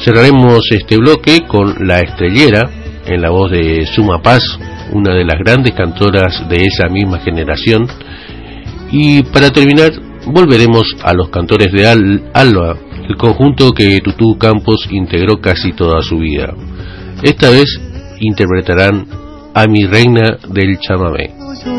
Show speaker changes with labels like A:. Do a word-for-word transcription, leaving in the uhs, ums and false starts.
A: Cerraremos este bloque con La Estrellera, en la voz de Suma Paz, una de las grandes cantoras de esa misma generación. Y para terminar, volveremos a los cantores de Al Alba, el conjunto que Tutú Campos integró casi toda su vida. Esta vez interpretarán A mi reina del chamamé.